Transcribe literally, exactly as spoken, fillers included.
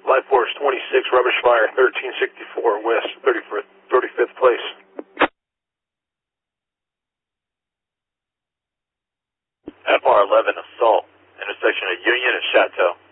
Life Force twenty-six, rubbish fire, thirteen sixty-four West, thirty-fifth place. F R eleven assault, intersection of Union and Chateau.